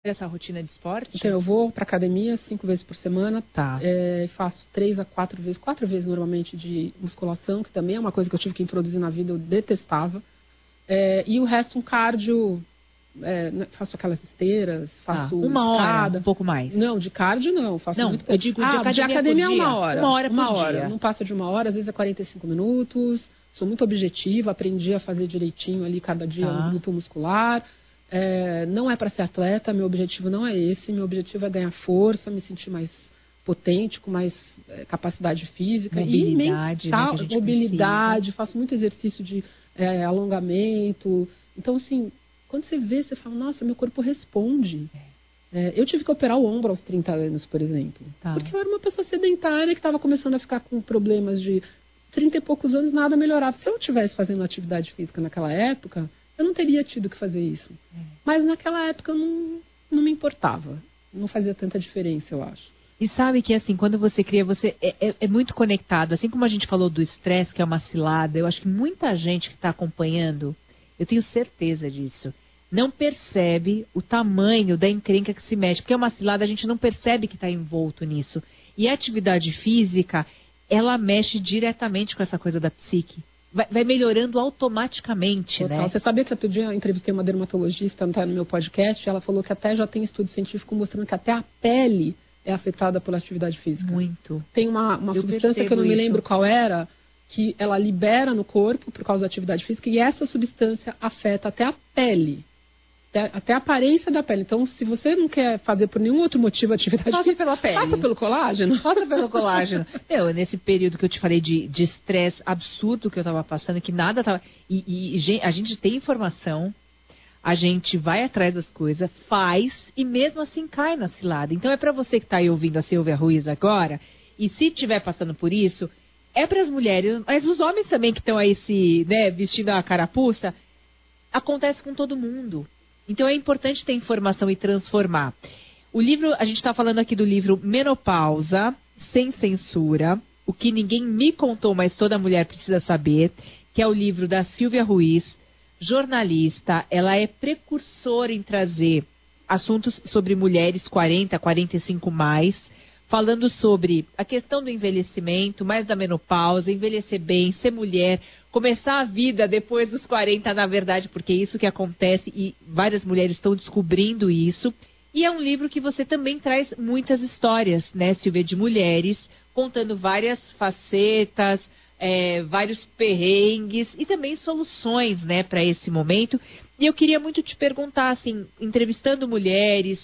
essa rotina de esporte? Então, eu vou para academia 5 vezes por semana. Tá. Faço 3 a 4 vezes, 4 vezes normalmente de musculação, que também é uma coisa que eu tive que introduzir na vida, eu detestava. E o resto, um cardio, faço aquelas esteiras, faço uma escada. hora, um pouco mais. Não, de cardio não, faço muito pouco. Eu digo de academia uma hora. Uma hora por hora. dia. Não passa de uma hora, às vezes é 45 minutos. Sou muito objetiva, aprendi a fazer direitinho ali cada dia um grupo muscular. Não é para ser atleta, meu objetivo não é esse. Meu objetivo é ganhar força, me sentir mais potente, com mais capacidade física. Mobilidade, e mental, né, mobilidade, faço muito exercício de alongamento. Então, assim, quando você vê, você fala, nossa, meu corpo responde. Eu tive que operar o ombro aos 30 anos, por exemplo. Porque eu era uma pessoa sedentária que estava começando a ficar com problemas de 30 e poucos anos, nada melhorava. Se eu estivesse fazendo atividade física naquela época, eu não teria tido que fazer isso. Mas naquela época eu não me importava. Não fazia tanta diferença, eu acho. E sabe que, assim, quando você cria, você é muito conectado. Assim como a gente falou do estresse, que é uma cilada, eu acho que muita gente que está acompanhando, eu tenho certeza disso, não percebe o tamanho da encrenca que se mexe. Porque é uma cilada, a gente não percebe que está envolto nisso. E a atividade física, ela mexe diretamente com essa coisa da psique. Vai melhorando automaticamente, Total. né? Você sabia que outro dia eu entrevistei uma dermatologista no meu podcast, ela falou que até já tem estudo científico mostrando que até a pele é afetada pela atividade física. Muito. Tem uma substância que eu não me lembro qual era, que ela libera no corpo por causa da atividade física, e essa substância afeta até a pele. Até a aparência da pele. Então, se você não quer fazer por nenhum outro motivo a atividade física, pela pele. Passa pelo colágeno. Passa pelo colágeno. Nesse período que eu te falei de estresse absurdo que eu estava passando, que nada estava... E a gente tem informação, a gente vai atrás das coisas, faz, e mesmo assim cai na cilada. Então, é para você que está aí ouvindo a Silvia Ruiz agora, e se estiver passando por isso, é para as mulheres, mas os homens também que estão aí vestindo a carapuça, acontece com todo mundo. Então é importante ter informação e transformar. O livro, a gente está falando aqui do livro Menopausa, Sem Censura, o que ninguém me contou, mas toda mulher precisa saber, que é o livro da Silvia Ruiz, jornalista. Ela é precursora em trazer assuntos sobre mulheres 40, 45 mais, falando sobre a questão do envelhecimento, mais da menopausa, envelhecer bem, ser mulher, começar a vida depois dos 40, na verdade, porque é isso que acontece e várias mulheres estão descobrindo isso. E é um livro que você também traz muitas histórias, né, Silvia, de mulheres, contando várias facetas, vários perrengues e também soluções, né, para esse momento. E eu queria muito te perguntar, assim, entrevistando mulheres,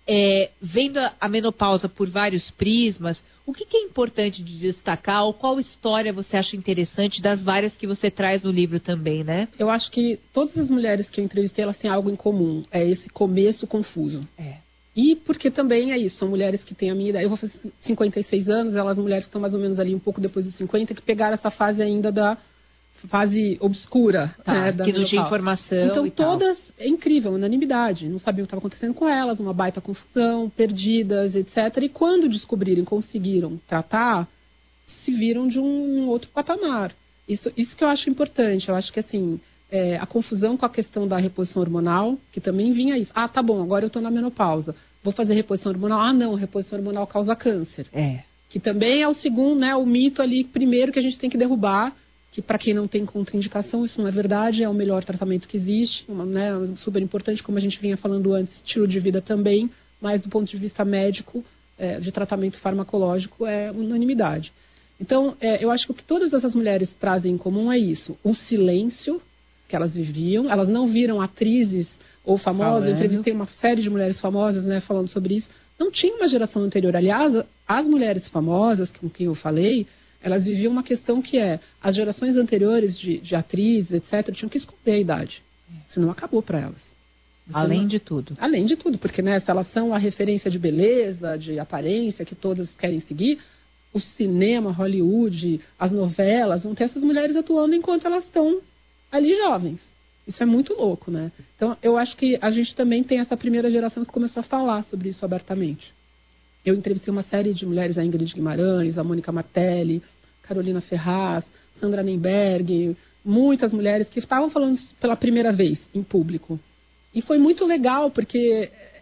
vendo a menopausa por vários prismas, o que é importante de destacar ou qual história você acha interessante das várias que você traz no livro também, né? Eu acho que todas as mulheres que eu entrevistei, elas têm algo em comum. É esse começo confuso. E porque também é isso, são mulheres que têm a minha idade. Eu vou fazer 56 anos, elas mulheres que estão mais ou menos ali um pouco depois dos 50, que pegaram essa fase ainda da fase obscura, da que não tinha informação. Então todas, é incrível, unanimidade, não sabiam o que estava acontecendo com elas, uma baita confusão, perdidas, etc. E quando descobriram, conseguiram tratar, se viram de um outro patamar. Isso que eu acho importante. Eu acho que assim, a confusão com a questão da reposição hormonal, que também vinha isso. Tá bom, agora eu estou na menopausa, vou fazer reposição hormonal. Não, reposição hormonal causa câncer. Que também é o segundo, né, o mito ali, primeiro que a gente tem que derrubar, que para quem não tem contraindicação, isso não é verdade, é o melhor tratamento que existe, super importante, como a gente vinha falando antes, estilo de vida também, mas do ponto de vista médico, de tratamento farmacológico, é unanimidade. Então, eu acho que o que todas essas mulheres trazem em comum é isso, o silêncio que elas viviam, elas não viram atrizes ou famosas, eu entrevistei uma série de mulheres famosas, né, falando sobre isso, não tinha uma geração anterior, aliás, as mulheres famosas com quem eu falei, elas viviam uma questão que as gerações anteriores de atrizes, etc., tinham que esconder a idade. Senão acabou para elas. Além de tudo. Além de tudo, porque se elas são a referência de beleza, de aparência, que todas querem seguir, o cinema, Hollywood, as novelas, vão ter essas mulheres atuando enquanto elas estão ali jovens. Isso é muito louco, né? Então, eu acho que a gente também tem essa primeira geração que começou a falar sobre isso abertamente. Eu entrevistei uma série de mulheres, a Ingrid Guimarães, a Mônica Martelli, Carolina Ferraz, Sandra Nemberg, muitas mulheres que estavam falando pela primeira vez em público. E foi muito legal, porque